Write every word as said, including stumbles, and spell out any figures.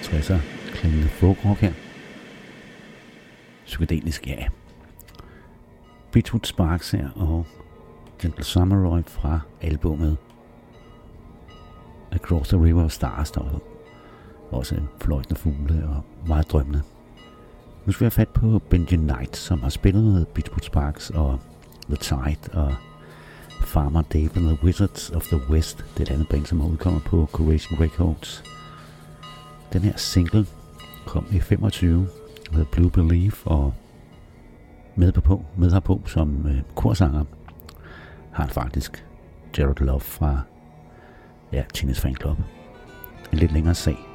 tresser klingende folkrock her. Psykedelisk, ja. Beachwood Sparks her og Gentle Summer fra albumet Across the River of Stars, der var også fløjtende fugle og meget drømmende. Nu skal vi have fat på Benji Knight, som har spillet med Beachwood Sparks og The Tide og Farmer Dave and the Wizards of the West. Det er et andet band, som har udkommet på Coration Records. Den her single kom i femogtyve med Blue Belief, og med, på, med herpå som øh, korsanger har han faktisk Jared Love fra ja, Teenage Fan Club. En lidt længere sag.